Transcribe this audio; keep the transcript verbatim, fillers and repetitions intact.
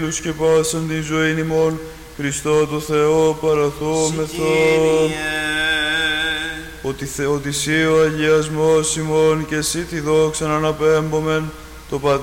και πάσαν την ζωήν ημών, Χριστό το Θεό παραθόμεθα. Ότι, θε, ότι Συ ο αγιασμός ημών και Συ τη δόξαν αναπέμπομεν, το Πατρί